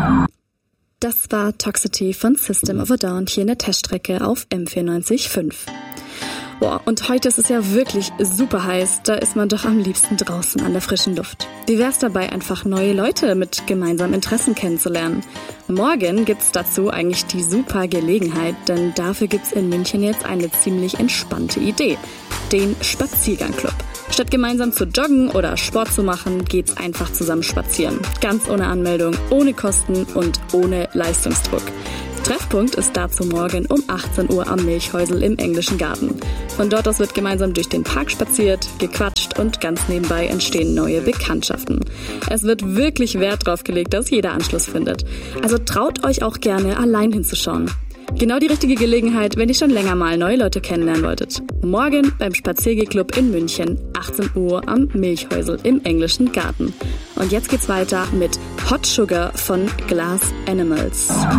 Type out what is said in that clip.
Das war Toxicity von System of a Down hier in der Teststrecke auf M94.5. Boah, und heute ist es ja wirklich super heiß, da ist man doch am liebsten draußen an der frischen Luft. Wie wär's dabei, einfach neue Leute mit gemeinsamen Interessen kennenzulernen? Morgen gibt's dazu eigentlich die super Gelegenheit, denn dafür gibt's in München jetzt eine ziemlich entspannte Idee. Den Spaziergangclub. Statt gemeinsam zu joggen oder Sport zu machen, geht's einfach zusammen spazieren. Ganz ohne Anmeldung, ohne Kosten und ohne Leistungsdruck. Treffpunkt ist dazu morgen um 18 Uhr am Milchhäusl im Englischen Garten. Von dort aus wird gemeinsam durch den Park spaziert, gequatscht und ganz nebenbei entstehen neue Bekanntschaften. Es wird wirklich Wert drauf gelegt, dass jeder Anschluss findet. Also traut euch auch gerne, allein hinzuschauen. Genau die richtige Gelegenheit, wenn ihr schon länger mal neue Leute kennenlernen wolltet. Morgen beim Spaziergehclub in München, 18 Uhr am Milchhäusl im Englischen Garten. Und jetzt geht's weiter mit Hot Sugar von Glass Animals.